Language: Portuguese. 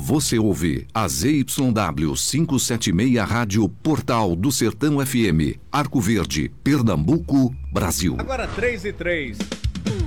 Você ouve a ZYW 576 Rádio Portal do Sertão FM, Arco Verde, Pernambuco, Brasil. Agora 3:03.